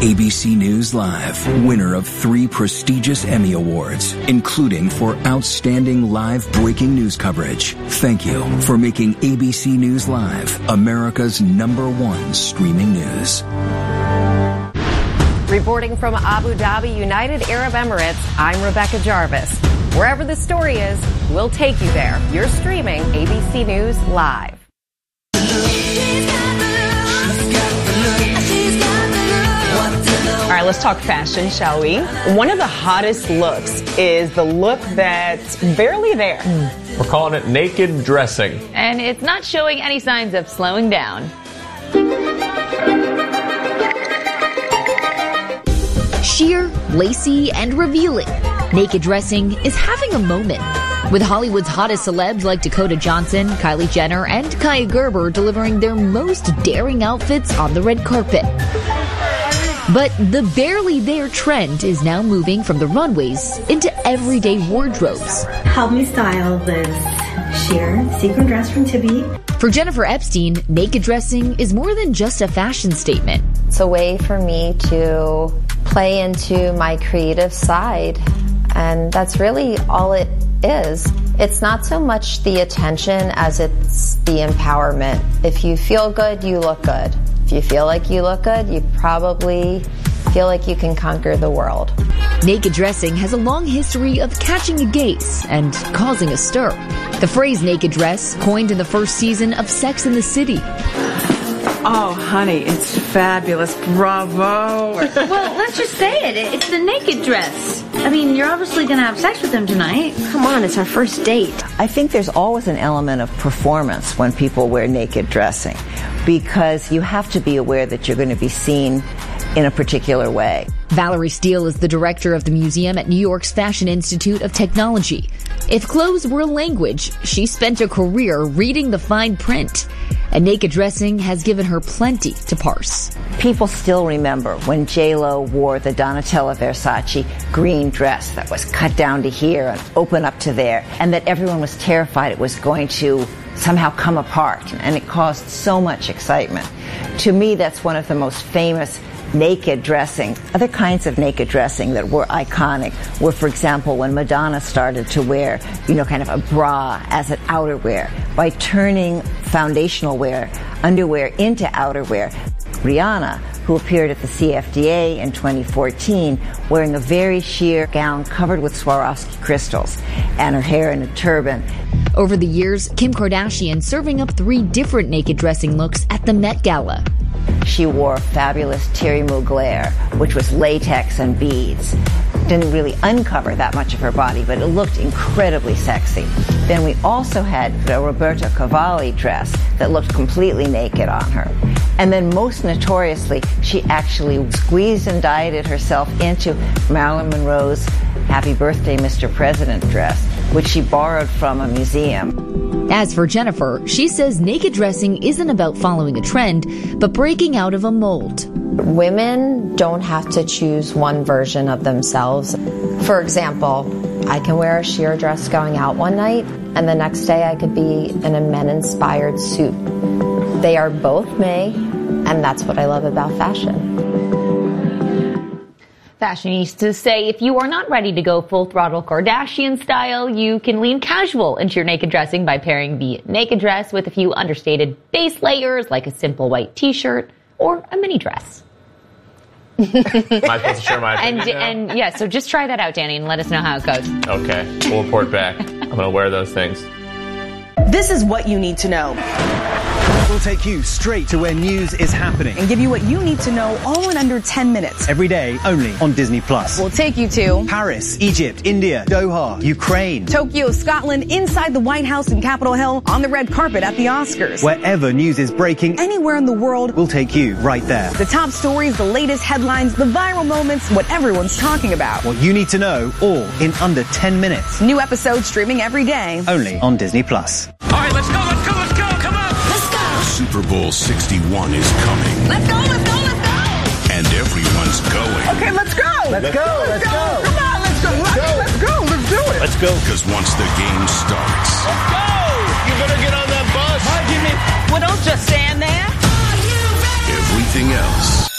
ABC News Live, winner of 3 prestigious Emmy Awards, including for outstanding live breaking news coverage. Thank you for making ABC News Live America's #1 streaming news. Reporting from Abu Dhabi, United Arab Emirates, I'm Rebecca Jarvis. Wherever the story is, we'll take you there. You're streaming ABC News Live. All right, let's talk fashion, shall we? One of the hottest looks is the look that's barely there. We're calling it naked dressing. And it's not showing any signs of slowing down. Sheer, lacy, and revealing, naked dressing is having a moment. With Hollywood's hottest celebs like Dakota Johnson, Kylie Jenner, and Kaia Gerber delivering their most daring outfits on the red carpet. But the barely there trend is now moving from the runways into everyday wardrobes. Help me style this sheer sequin dress from Tibby. For Jennifer Epstein, naked dressing is more than just a fashion statement. It's a way for me to play into my creative side, and that's really all it is. It's not so much the attention as it's the empowerment. If you feel good, you look good. If you feel like you look good, you probably feel like you can conquer the world. Naked dressing has a long history of catching a gaze and causing a stir. The phrase naked dress, coined in the first season of Sex and the City. Oh, honey, it's fabulous. Bravo. Well, let's just say it. It's the naked dress. I mean, you're obviously going to have sex with him tonight. Come on, it's our first date. I think there's always an element of performance when people wear naked dressing, because you have to be aware that you're going to be seen in a particular way. Valerie Steele is the director of the museum at New York's Fashion Institute of Technology. If clothes were a language, she spent a career reading the fine print. And naked dressing has given her plenty to parse. People still remember when J.Lo wore the Donatella Versace green dress that was cut down to here and open up to there, and that everyone was terrified it was going to somehow come apart, and it caused so much excitement. To me, that's one of the most famous naked dressing. Other kinds of naked dressing that were iconic were, for example, when Madonna started to wear, kind of a bra as an outerwear by turning foundational wear, underwear into outerwear. Rihanna, who appeared at the CFDA in 2014 wearing a very sheer gown covered with Swarovski crystals and her hair in a turban. Over the years, Kim Kardashian serving up 3 different naked dressing looks at the Met Gala. She wore a fabulous Thierry Mugler, which was latex and beads. Didn't really uncover that much of her body, but it looked incredibly sexy. Then we also had the Roberto Cavalli dress that looked completely naked on her. And then most notoriously, she actually squeezed and dieted herself into Marilyn Monroe's Happy Birthday, Mr. President dress, which she borrowed from a museum. As for Jennifer, she says naked dressing isn't about following a trend, but breaking out of a mold. Women don't have to choose one version of themselves. For example, I can wear a sheer dress going out one night, and the next day I could be in a men-inspired suit. They are both me, and that's what I love about fashion. Fashionistas say if you are not ready to go full-throttle Kardashian style, you can lean casual into your naked dressing by pairing the naked dress with a few understated base layers like a simple white t-shirt or a mini dress. Am I supposed to share my opinion And yeah, so just try that out, Danny, and let us know how it goes. Okay, we'll report back. I'm going to wear those things. This is what you need to know. We'll take you straight to where news is happening And give you what you need to know all in under 10 minutes. every day, only on Disney+. We'll take you to Paris, Egypt, India, Doha, Ukraine. Tokyo, Scotland, inside the White House and Capitol Hill, on the red carpet at the Oscars. Wherever news is breaking, Anywhere in the world, we'll take you right there. the top stories, the latest headlines, the viral moments, what everyone's talking about. What you need to know, all in under 10 minutes. New episodes streaming every day. Only on Disney+. All right, let's go, come on! Let's go! Super Bowl 61 is coming. Let's go! And everyone's going. Okay, let's go! Let's go! Come on, let's go! Let's go! Let's do it! Let's go. Because once the game starts, Let's go! You better get on that bus. Well, don't just stand there. everything else